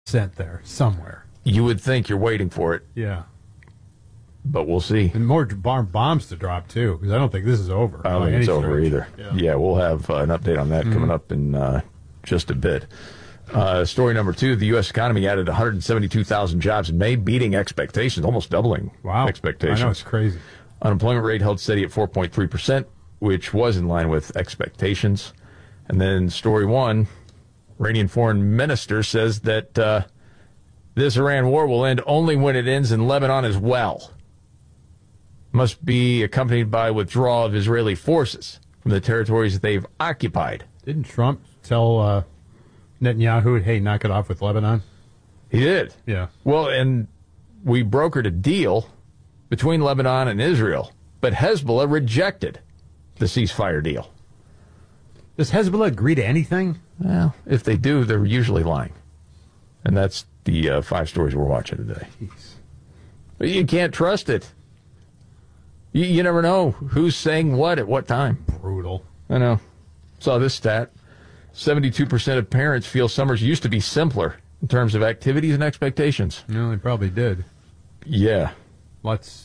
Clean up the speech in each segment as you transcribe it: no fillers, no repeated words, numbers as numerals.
sent there somewhere. You would think you're waiting for it, Yeah. but we'll see. And more bombs to drop, too, because I don't think this is over. I don't think it's over either. Yeah. We'll have an update on that coming up in just a bit. Story number 2, the U.S. economy added 172,000 jobs in May, beating expectations, almost doubling expectations. I know, it's crazy. Unemployment rate held steady at 4.3%, which was in line with expectations. And then story 1, Iranian foreign minister says that this Iran war will end only when it ends in Lebanon as well. Must be accompanied by withdrawal of Israeli forces from the territories they've occupied. Didn't Trump tell Netanyahu, hey, knock it off with Lebanon? He did. Yeah. Well, and we brokered a deal between Lebanon and Israel, but Hezbollah rejected the ceasefire deal. Does Hezbollah agree to anything? Well, if they do, they're usually lying. And that's the 5 stories we're watching today. Jeez. But you can't trust it. You never know who's saying what at what time. Brutal. I know. Saw this stat. 72% of parents feel summers used to be simpler in terms of activities and expectations. No, they probably did. Yeah. Lots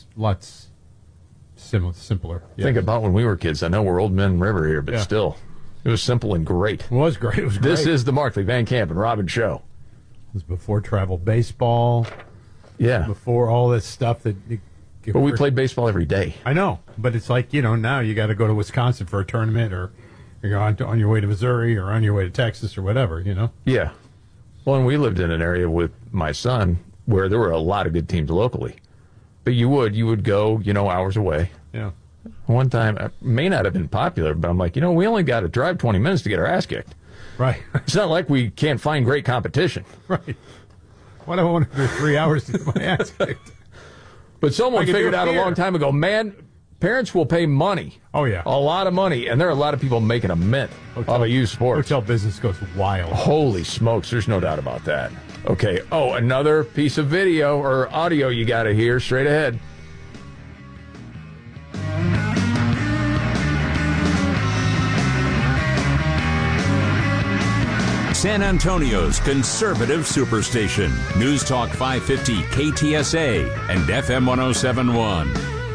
simpler. Yes. Think about when we were kids. I know we're old men river here, but still, it was simple and great. It was great. It was great. This is the Markley, Van Camp, and Robin show. It was before travel baseball. Yeah. Before all this stuff that... But we played baseball every day. I know, but it's like, now you got to go to Wisconsin for a tournament, or you're on your way to Missouri, or on your way to Texas, or whatever, Yeah. Well, and we lived in an area with my son where there were a lot of good teams locally. But you would go, hours away. Yeah. One time, it may not have been popular, but I'm like, we only got to drive 20 minutes to get our ass kicked. Right. It's not like we can't find great competition. Right. Why do I want to do 3 hours to get my ass kicked? But someone figured out a long time ago, man, parents will pay money. Oh, yeah. A lot of money. And there are a lot of people making a mint off of youth sports. Hotel business goes wild. Holy smokes. There's no doubt about that. Okay. Oh, another piece of video or audio you got to hear straight ahead. San Antonio's conservative superstation. News Talk 550 KTSA and FM 1071.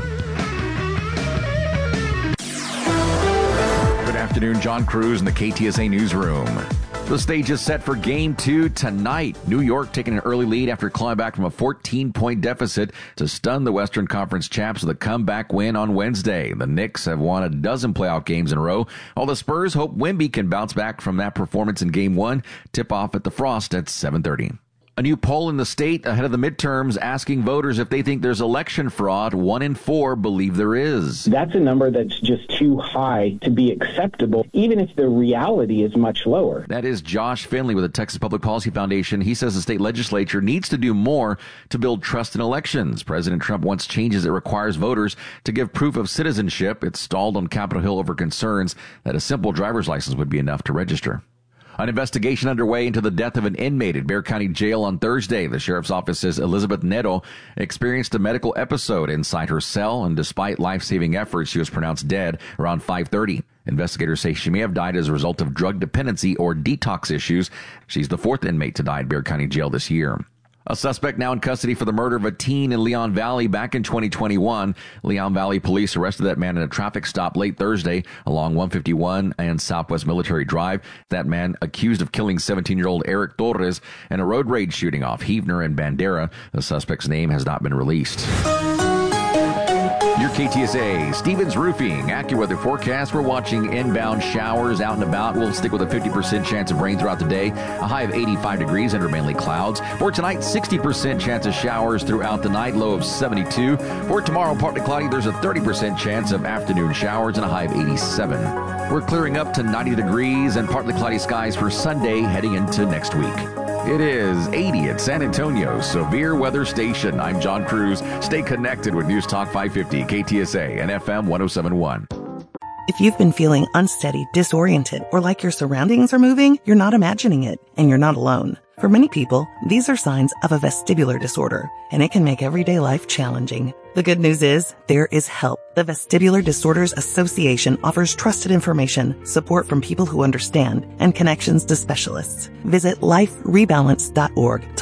Good afternoon, John Cruz in the KTSA newsroom. The stage is set for Game 2 tonight. New York taking an early lead after climbing back from a 14-point deficit to stun the Western Conference champs with a comeback win on Wednesday. The Knicks have won a dozen playoff games in a row, while the Spurs hope Wemby can bounce back from that performance in Game 1. Tip-off at the Frost at 7:30. A new poll in the state ahead of the midterms asking voters if they think there's election fraud. 1 in 4 believe there is. That's a number that's just too high to be acceptable, even if the reality is much lower. That is Josh Finley with the Texas Public Policy Foundation. He says the state legislature needs to do more to build trust in elections. President Trump wants changes that requires voters to give proof of citizenship. It's stalled on Capitol Hill over concerns that a simple driver's license would be enough to register. An investigation underway into the death of an inmate at Bexar County Jail on Thursday. The sheriff's office says Elizabeth Neto experienced a medical episode inside her cell, and despite life-saving efforts, she was pronounced dead around 5:30. Investigators say she may have died as a result of drug dependency or detox issues. She's the 4th inmate to die at Bexar County Jail this year. A suspect now in custody for the murder of a teen in Leon Valley back in 2021. Leon Valley police arrested that man in a traffic stop late Thursday along 151 and Southwest Military Drive. That man accused of killing 17-year-old Eric Torres in a road rage shooting off Heavener and Bandera. The suspect's name has not been released. Your KTSA, Stevens Roofing, AccuWeather forecast. We're watching inbound showers out and about. We'll stick with a 50% chance of rain throughout the day. A high of 85 degrees under mainly clouds. For tonight, 60% chance of showers throughout the night, low of 72. For tomorrow, partly cloudy, there's a 30% chance of afternoon showers and a high of 87. We're clearing up to 90 degrees and partly cloudy skies for Sunday heading into next week. It is 80 at San Antonio's severe weather station. I'm John Cruz. Stay connected with News Talk 550, KTSA, and FM 1071. If you've been feeling unsteady, disoriented, or like your surroundings are moving, you're not imagining it, and you're not alone. For many people, these are signs of a vestibular disorder, and it can make everyday life challenging. The good news is there is help. The Vestibular Disorders Association offers trusted information, support from people who understand, and connections to specialists. Visit liferebalance.org to